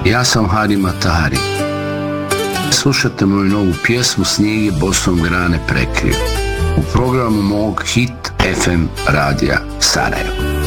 Ja sam Hari Matahari. Slušajte moju novu pjesmu Snijeg je bosom grane prekrio u programu mog Hit FM radija Sarajevo.